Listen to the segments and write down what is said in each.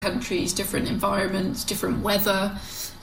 countries, different environments, different weather.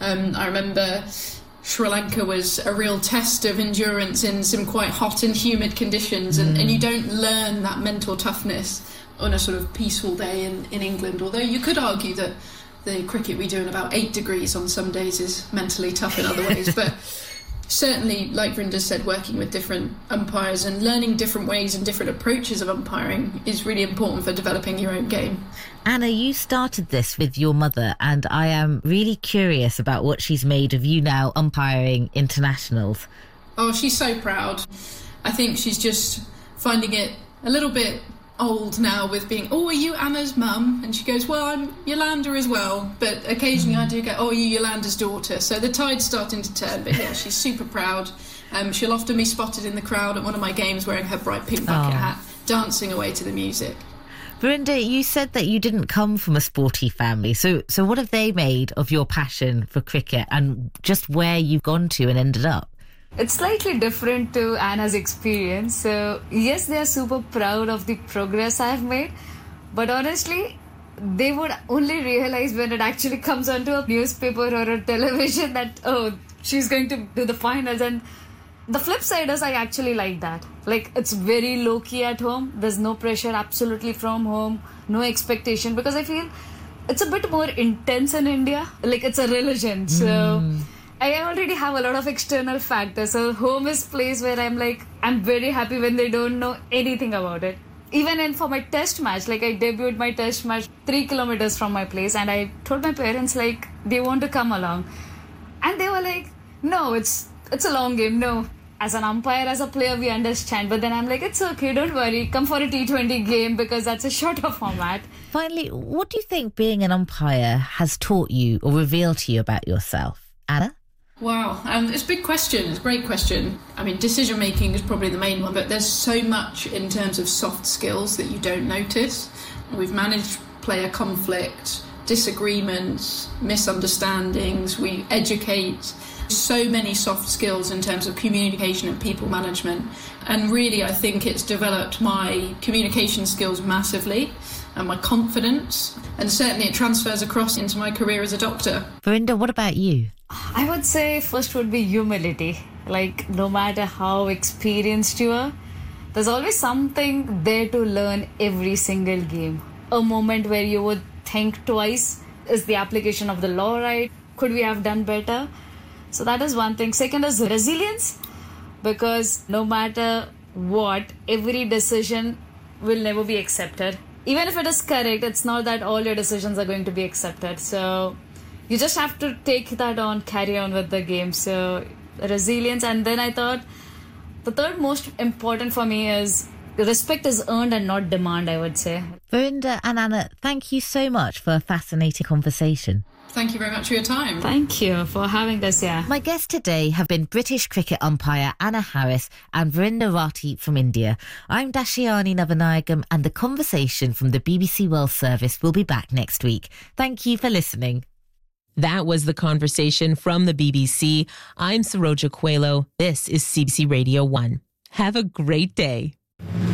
I remember Sri Lanka was a real test of endurance in some quite hot and humid conditions, and you don't learn that mental toughness on a sort of peaceful day in England, although you could argue that the cricket we do in about 8 degrees on some days is mentally tough in other ways. But certainly, like Verinda said, working with different umpires and learning different ways and different approaches of umpiring is really important for developing your own game. Anna, you started this with your mother, and I am really curious about what she's made of you now umpiring internationals. Oh, she's so proud. I think she's just finding it a little bit old now with being, oh, are you Anna's mum? And she goes, well, I'm Yolanda as well. But occasionally I do go, oh, are you Yolanda's daughter? So the tide's starting to turn. But yeah, she's super proud. She'll often be spotted in the crowd at one of my games wearing her bright pink bucket hat, dancing away to the music. Verinda, you said that you didn't come from a sporty family. So what have they made of your passion for cricket and just where you've gone to and ended up? It's slightly different to Anna's experience. So, yes, they are super proud of the progress I've made. But honestly, they would only realize when it actually comes onto a newspaper or a television that, oh, she's going to do the finals. And the flip side is I actually like that. Like, it's very low-key at home. There's no pressure absolutely from home. No expectation. Because I feel it's a bit more intense in India. Like, it's a religion. So I already have a lot of external factors. So home is place where I'm very happy when they don't know anything about it. Even for my test match, I debuted my test match 3 kilometers from my place, and I told my parents, they want to come along. And they were like, no, it's a long game, no. As an umpire, as a player, we understand. But then I'm like, it's okay, don't worry, come for a T20 game because that's a shorter format. Finally, what do you think being an umpire has taught you or revealed to you about yourself? Anna? Wow, it's a big question. It's a great question. I mean, decision making is probably the main one, but there's so much in terms of soft skills that you don't notice. We've managed player conflict, disagreements, misunderstandings. We educate. So many soft skills in terms of communication and people management. And really, I think it's developed my communication skills massively and my confidence. And certainly it transfers across into my career as a doctor. Verinda, what about you? I would say first would be humility. No matter how experienced you are, there's always something there to learn every single game. A moment where you would think twice, is the application of the law right? Could we have done better? So that is one thing. Second is resilience, because no matter what, every decision will never be accepted. Even if it is correct, it's not that all your decisions are going to be accepted. So you just have to take that on, carry on with the game. So resilience. And then I thought the third most important for me is respect is earned and not demand, I would say. Verinda and Anna, thank you so much for a fascinating conversation. Thank you very much for your time. Thank you for having us here. My guests today have been British cricket umpire Anna Harris and Verinda Rathi from India. I'm Dashiani Navanayagam, and the conversation from the BBC World Service will be back next week. Thank you for listening. That was the conversation from the BBC. I'm Saroja Coelho. This is CBC Radio 1. Have a great day.